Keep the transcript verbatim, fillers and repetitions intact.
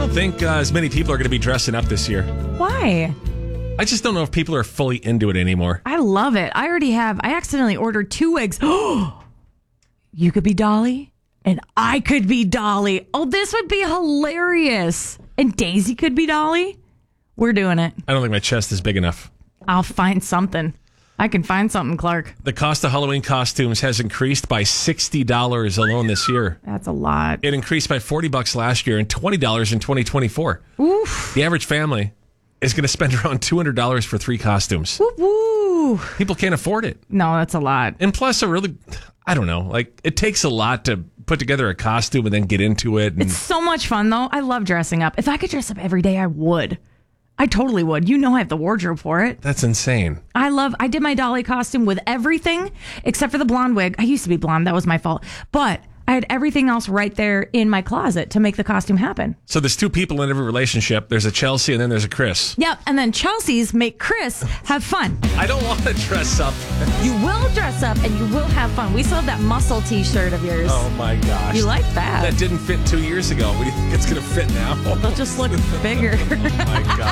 don't think uh, as many people are going to be dressing up this year. Why? I just don't know if people are fully into it anymore. I love it. I already have. I accidentally ordered two wigs. You could be Dolly, and I could be Dolly. Oh, this would be hilarious. And Daisy could be Dolly. We're doing it. I don't think my chest is big enough. I'll find something. I can find something, Clark. The cost of Halloween costumes has increased by sixty dollars alone this year. That's a lot. It increased by forty bucks last year and twenty dollars in twenty twenty-four. Oof. The average family is going to spend around two hundred dollars for three costumes. Woo woo. People can't afford it. No, that's a lot. And plus, a really, I don't know, like it takes a lot to put together a costume and then get into it. And it's so much fun, though. I love dressing up. If I could dress up every day, I would. I totally would. You know I have the wardrobe for it. That's insane. I love, I did my Dolly costume with everything except for the blonde wig. I used to be blonde. That was my fault. But I had everything else right there in my closet to make the costume happen. So there's two people in every relationship. There's a Chelsea and then there's a Chris. Yep. And then Chelsea's make Chris have fun. I don't want to dress up. You will dress up and you will have fun. We still have that muscle t-shirt of yours. Oh my gosh. You like that? That didn't fit two years ago. What do you think it's going to fit now? They'll just look bigger. Oh my God.